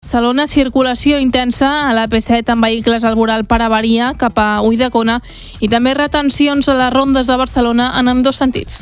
Barcelona, circulació intensa a la P7 amb vehicles al voral per avaria cap a Ulldecona i també retencions a les rondes de Barcelona en ambdós sentits.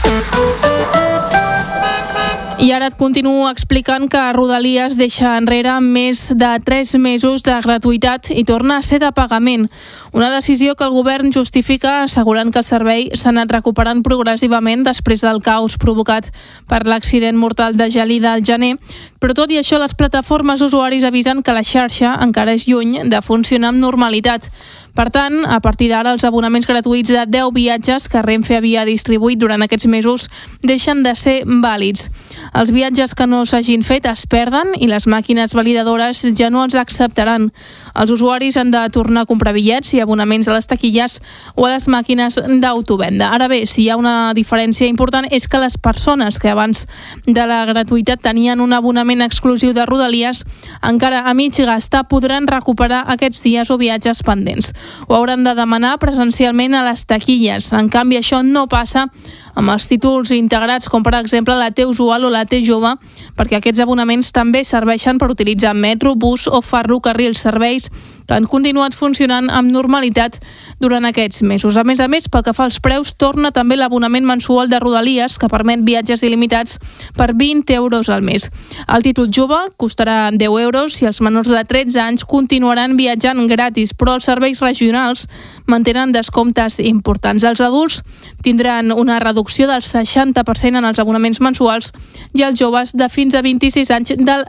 I ara et continuo explicant que Rodalies deixa enrere més de 3 mesos de gratuïtat i torna a ser de pagament. Una decisió que el govern justifica assegurant que el servei s'ha anat recuperant progressivament després del caos provocat per l'accident mortal de Gelida al gener, però tot i això les plataformes d'usuaris avisen que la xarxa encara és lluny de funcionar amb normalitat. Per tant, a partir d'ara, els abonaments gratuïts de 10 viatges que Renfe havia distribuït durant aquests mesos deixen de ser vàlids. Els viatges que no s'hagin fet es perden i les màquines validadores ja no els acceptaran. Els usuaris han de tornar a comprar bitllets i abonaments a les taquilles o a les màquines d'autovenda. Ara bé, si hi ha una diferència important és que les persones que abans de la gratuïtat tenien un abonament exclusiu de Rodalies encara a mig gastar podran recuperar aquests dies o viatges pendents. Ho hauran de demanar presencialment a les taquilles. En canvi, això no passa amb els títols integrats, com per exemple la T-Usual o la T-Jove, perquè aquests abonaments també serveixen per utilitzar metro, bus o ferrocarril, serveis que han continuat funcionant amb normalitat durant aquests mesos. A més, pel que fa als preus, torna també l'abonament mensual de Rodalies, que permet viatges il·limitats per 20 euros al mes. El títol jove costarà 10 euros i els menors de 13 anys continuaran viatjant gratis, però els serveis regionals mantenen descomptes importants. Els adults tindran una reducció del 60% en els abonaments mensuals i els joves de fins a 26 anys del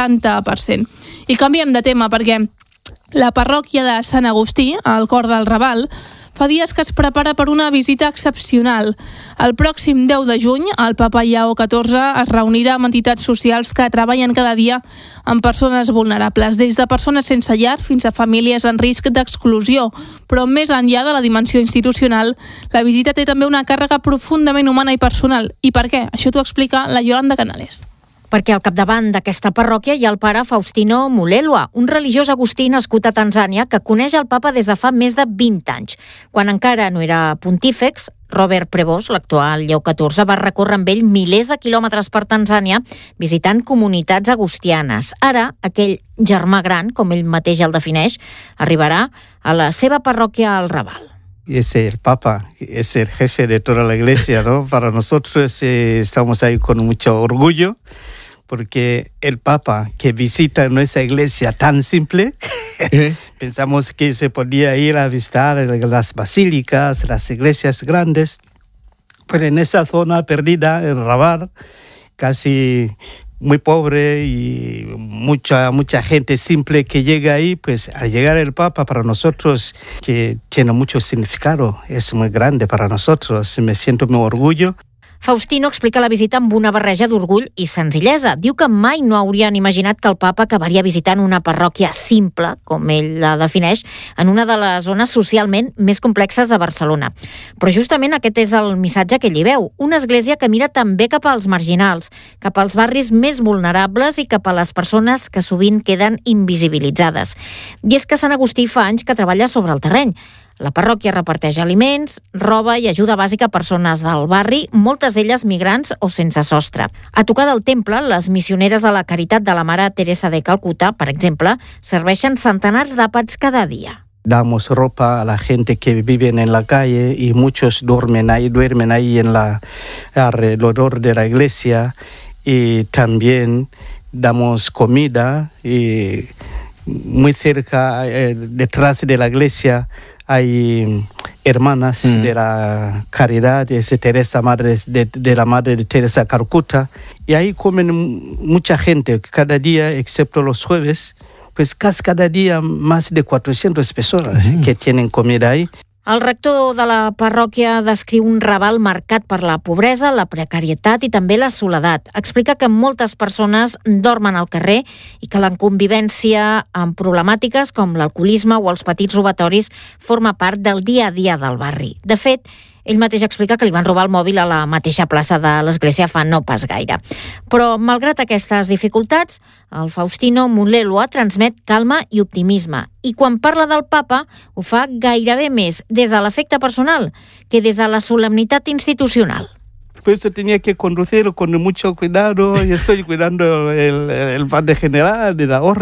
70%. I canviem de tema perquè la parròquia de Sant Agustí, al cor del Raval, fa dies que es prepara per una visita excepcional. El pròxim 10 de juny, el Papa Lleó XIV es reunirà amb entitats socials que treballen cada dia amb persones vulnerables, des de persones sense llar fins a famílies en risc d'exclusió. Però més enllà de la dimensió institucional, la visita té també una càrrega profundament humana i personal. I per què? Això t'ho explica la Yolanda Canales. Perquè al capdavant d'aquesta parròquia hi ha el pare Faustino Mulelwa, un religiós agustí nascut a Tanzània que coneix el papa des de fa més de 20 anys. Quan encara no era pontífex, Robert Prevost, l'actual Lleó XIV, va recórrer amb ell milers de quilòmetres per Tanzània visitant comunitats agustianes. Ara, aquell germà gran, com ell mateix el defineix, arribarà a la seva parròquia al Raval. Es el Papa, es el jefe de toda la Iglesia, ¿no? Para nosotros estamos ahí con mucho orgullo, porque el Papa que visita nuestra iglesia tan simple, pensamos que se podía ir a visitar las basílicas, las iglesias grandes, pero en esa zona perdida, el Raval, casi muy pobre y mucha gente simple que llega ahí, pues al llegar el Papa para nosotros, que tiene mucho significado, es muy grande para nosotros, me siento muy orgullo. Faustino explica la visita amb una barreja d'orgull i senzillesa. Diu que mai no haurien imaginat que el papa acabaria visitant una parròquia simple, com ell la defineix, en una de les zones socialment més complexes de Barcelona. Però justament aquest és el missatge que ell hi veu. Una església que mira també cap als marginals, cap als barris més vulnerables i cap a les persones que sovint queden invisibilitzades. I és que Sant Agustí fa anys que treballa sobre el terreny. La parròquia reparteix aliments, roba i ajuda bàsica a persones del barri, moltes d'elles migrants o sense sostre. A tocar del temple, les missioneres de la Caritat de la Mare Teresa de Calcuta, per exemple, serveixen centenars d'àpats cada dia. Damos ropa a la gente que viven en la calle y muchos duermen ahí alrededor de la iglesia, y también damos comida y muy cerca, detrás de la iglesia, hay hermanas de la Caridad, es Teresa, madre de la Madre de Teresa Calcuta, y ahí comen mucha gente cada día, excepto los jueves, pues casi cada día más de 400 personas que tienen comida ahí. El rector de la parròquia descriu un Raval marcat per la pobresa, la precarietat i també la soledat. Explica que moltes persones dormen al carrer i que la convivència amb problemàtiques com l'alcoholisme o els petits robatoris forma part del dia a dia del barri. De fet, ell mateix explica que li van robar el mòbil a la mateixa plaça de l'església fa no pas gaire. Però, malgrat aquestes dificultats, el Faustino Mulelwa transmet calma i optimisme. I quan parla del papa, ho fa gairebé més des de l'afecte personal que des de la solemnitat institucional. Por eso tenía que conducir con mucho cuidado y estoy cuidando el padre general de la orden.